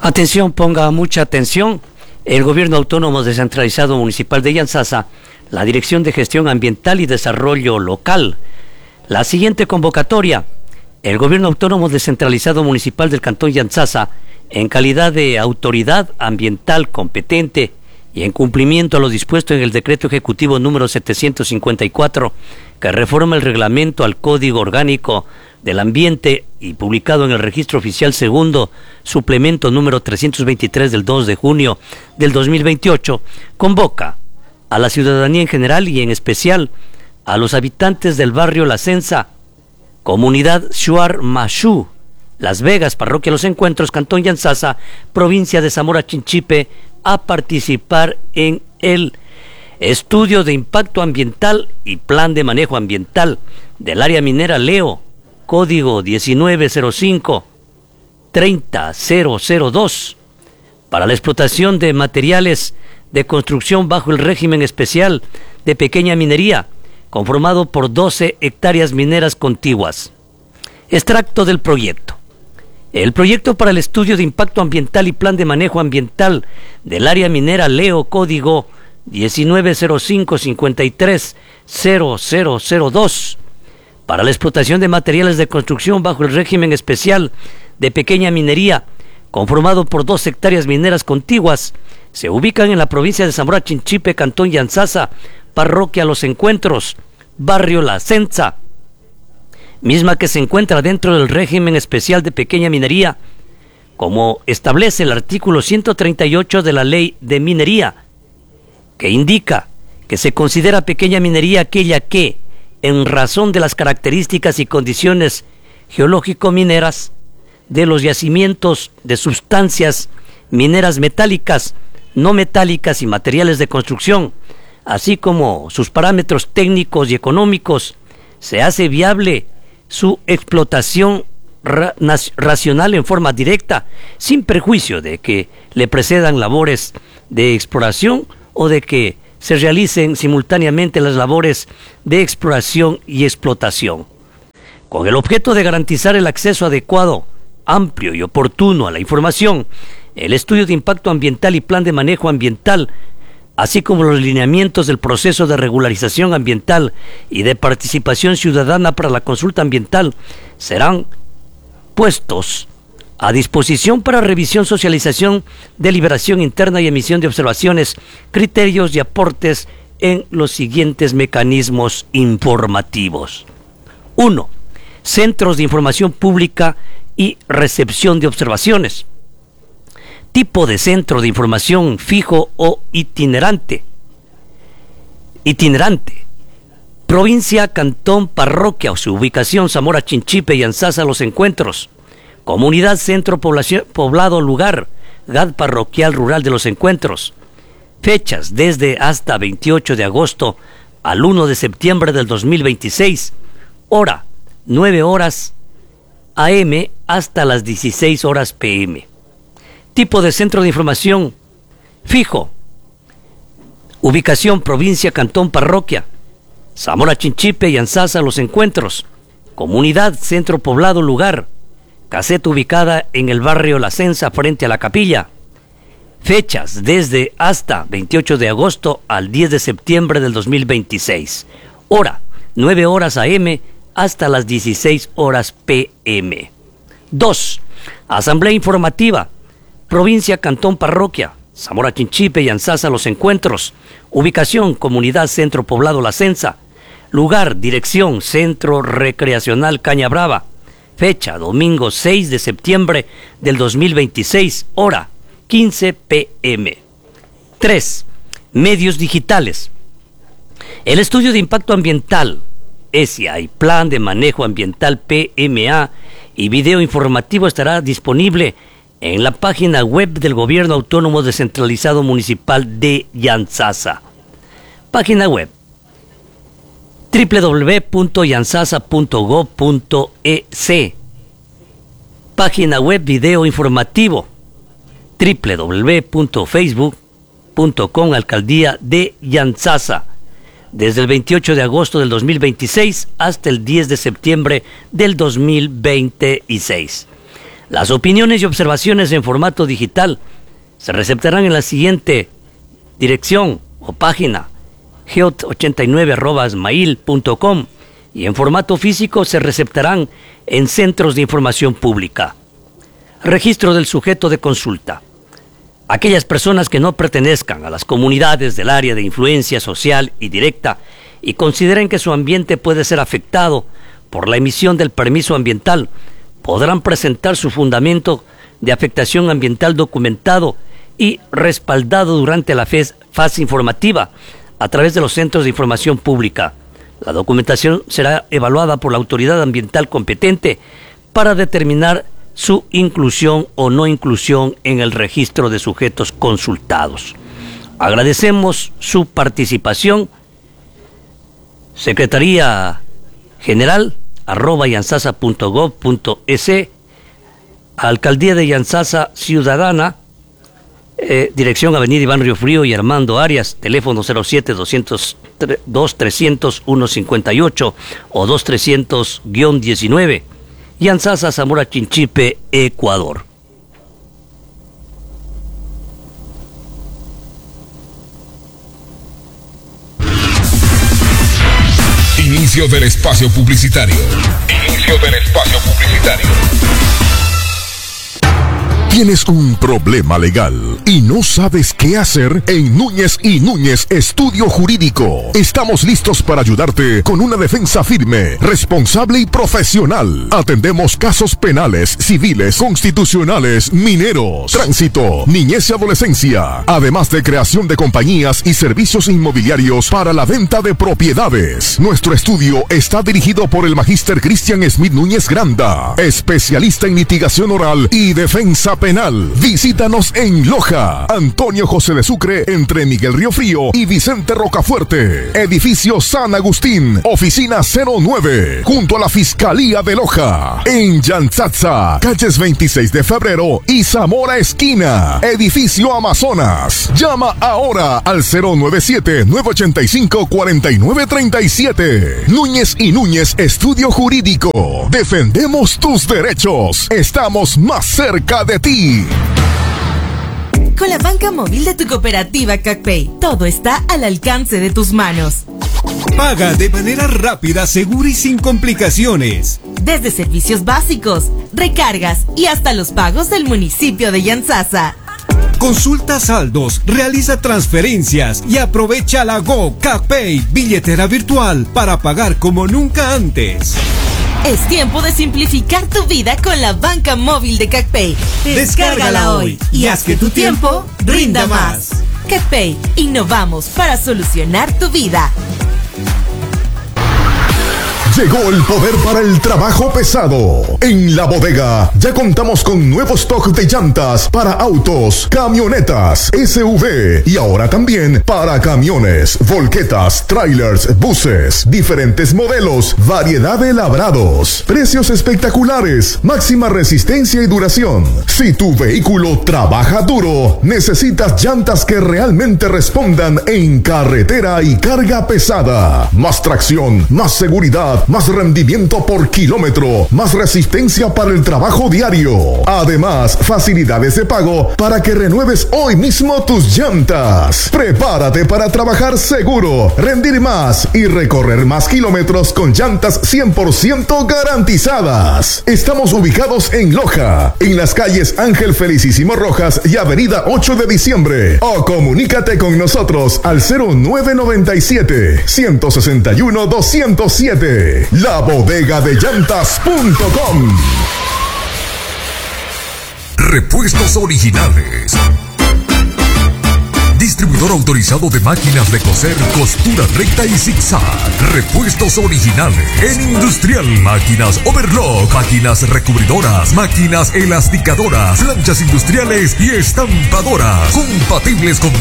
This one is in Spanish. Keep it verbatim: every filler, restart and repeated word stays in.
Atención, ponga mucha atención. El Gobierno Autónomo Descentralizado Municipal de Yantzaza, la Dirección de Gestión Ambiental y Desarrollo Local. La siguiente convocatoria. El Gobierno Autónomo Descentralizado Municipal del Cantón Yantzaza, en calidad de autoridad ambiental competente y en cumplimiento a lo dispuesto en el Decreto Ejecutivo número setecientos cincuenta y cuatro, que reforma el reglamento al Código Orgánico del Ambiente y publicado en el Registro Oficial Segundo, suplemento número trescientos veintitrés del dos de junio del dos mil veintiocho, convoca a la ciudadanía en general y en especial a los habitantes del barrio La Censa, comunidad Shuar Mashu, Las Vegas, parroquia Los Encuentros, Cantón Yantzaza, provincia de Zamora Chinchipe, a participar en el estudio de impacto ambiental y plan de manejo ambiental del área minera Leo, código diecinueve cero cinco treinta cero cero dos, para la explotación de materiales de construcción bajo el régimen especial de pequeña minería, conformado por doce hectáreas mineras contiguas. Extracto del proyecto. El proyecto para el estudio de impacto ambiental y plan de manejo ambiental del área minera Leo, código diecinueve cero cinco cincuenta y tres cero cero cero dos, para la explotación de materiales de construcción bajo el régimen especial de pequeña minería, conformado por dos hectáreas mineras contiguas, se ubican en la provincia de Zamora Chinchipe, Cantón Yantzaza, parroquia Los Encuentros, barrio La Censa, misma que se encuentra dentro del régimen especial de pequeña minería, como establece el artículo ciento treinta y ocho de la Ley de Minería, que indica que se considera pequeña minería aquella que, en razón de las características y condiciones geológico-mineras de los yacimientos de sustancias mineras metálicas, no metálicas y materiales de construcción, así como sus parámetros técnicos y económicos, se hace viable su explotación ra racional en forma directa, sin perjuicio de que le precedan labores de exploración o de que se realicen simultáneamente las labores de exploración y explotación. Con el objeto de garantizar el acceso adecuado, amplio y oportuno a la información, el estudio de impacto ambiental y plan de manejo ambiental, así como los lineamientos del proceso de regularización ambiental y de participación ciudadana para la consulta ambiental, serán puestos a disposición para revisión, socialización, deliberación interna y emisión de observaciones, criterios y aportes en los siguientes mecanismos informativos. uno. Centros de información pública y recepción de observaciones. Tipo de centro de información fijo o itinerante. Itinerante. Provincia, cantón, parroquia o su ubicación: Zamora Chinchipe, Yantzaza, Los Encuentros. Comunidad, centro, población, poblado, lugar, G A D parroquial rural de Los Encuentros. Fechas desde hasta veintiocho de agosto al uno de septiembre del dos mil veintiséis. Hora, nueve horas A M hasta las dieciséis horas P M. Tipo de centro de información fijo. Ubicación: provincia, cantón, parroquia: Zamora Chinchipe, Yantzaza, Los Encuentros. Comunidad, centro, poblado, lugar: caseta ubicada en el barrio La Censa frente a la capilla. Fechas desde hasta veintiocho de agosto al diez de septiembre del dos mil veintiséis. Hora: nueve horas A M hasta las dieciséis horas P M. dos. Asamblea informativa. Provincia, cantón, parroquia: Zamora Chinchipe, Yantzaza, Los Encuentros. Ubicación: comunidad, centro, poblado, La Censa. Lugar: dirección, Centro Recreacional Caña Brava. Fecha: domingo seis de septiembre del dos mil veintiséis. Hora: quince P M. tres. Medios digitales. El estudio de impacto ambiental, E S I A, y plan de manejo ambiental, P M A, y video informativo estará disponible en la página web del Gobierno Autónomo Descentralizado Municipal de Yantzaza. Página web: doble u doble u doble u punto yantzaza punto gob punto e c. Página web video informativo: doble u doble u doble u punto facebook punto com Alcaldía de Yantzaza. Desde el veintiocho de agosto del dos mil veintiséis hasta el diez de septiembre del dos mil veintiséis. Las opiniones y observaciones en formato digital se receptarán en la siguiente dirección o página: geot ochenta y nueve arroba smail punto com, y en formato físico se receptarán en centros de información pública. Registro del sujeto de consulta. Aquellas personas que no pertenezcan a las comunidades del área de influencia social y directa y consideren que su ambiente puede ser afectado por la emisión del permiso ambiental, podrán presentar su fundamento de afectación ambiental documentado y respaldado durante la fase informativa a través de los centros de información pública. La documentación será evaluada por la autoridad ambiental competente para determinar su inclusión o no inclusión en el registro de sujetos consultados. Agradecemos su participación. Secretaría General arroba yanzasa punto gov punto es, Alcaldía de Yanzasa Ciudadana, eh, dirección Avenida Iván Río Frío y Armando Arias, teléfono cero siete doscientos dos trescientos uno cincuenta y ocho o dos trescientos guión diecinueve, Yanzasa, Zamora Chinchipe, Ecuador. Inicio del espacio publicitario. Inicio del espacio publicitario. ¿Tienes un problema legal y no sabes qué hacer? En Núñez y Núñez Estudio Jurídico estamos listos para ayudarte con una defensa firme, responsable y profesional. Atendemos casos penales, civiles, constitucionales, mineros, tránsito, niñez y adolescencia, además de creación de compañías y servicios inmobiliarios para la venta de propiedades. Nuestro estudio está dirigido por el magíster Cristian Smith Núñez Granda, especialista en litigación oral y defensa penal. Visítanos en Loja, Antonio José de Sucre, entre Miguel Río Frío y Vicente Rocafuerte. Edificio San Agustín, oficina cero nueve, junto a la Fiscalía de Loja. En Yanzasa, calles veintiséis de febrero y Zamora Esquina, edificio Amazonas. Llama ahora al cero nueve siete, nueve ocho cinco, cuatro nueve tres siete. Núñez y Núñez Estudio Jurídico. Defendemos tus derechos. Estamos más cerca de ti. Con la banca móvil de tu cooperativa CacPay, todo está al alcance de tus manos. Paga de manera rápida, segura y sin complicaciones. Desde servicios básicos, recargas y hasta los pagos del municipio de Yanzasa. Consulta saldos, realiza transferencias y aprovecha la Go CacPay, billetera virtual, para pagar como nunca antes. Es tiempo de simplificar tu vida con la banca móvil de CacPay. Descárgala hoy y haz que tu tiempo rinda más. CacPay, innovamos para solucionar tu vida. Llegó el poder para el trabajo pesado. En La Bodega ya contamos con nuevo stock de llantas para autos, camionetas, S U V y ahora también para camiones, volquetas, trailers, buses, diferentes modelos, variedad de labrados, precios espectaculares, máxima resistencia y duración. Si tu vehículo trabaja duro, necesitas llantas que realmente respondan en carretera y carga pesada. Más tracción, más seguridad, más rendimiento por kilómetro, más resistencia para el trabajo diario. Además, facilidades de pago para que renueves hoy mismo tus llantas. Prepárate para trabajar seguro, rendir más y recorrer más kilómetros con llantas cien por ciento garantizadas. Estamos ubicados en Loja, en las calles Ángel Felicísimo Rojas y Avenida ocho de diciembre. O comunícate con nosotros al cero nueve nueve siete, uno seis uno, dos cero siete. La bodega de llantas punto com. Repuestos Originales. Distribuidor autorizado de máquinas de coser, costura recta y zigzag. Repuestos Originales. En industrial, máquinas overlock, máquinas recubridoras, máquinas elasticadoras, planchas industriales y estampadoras. Compatibles con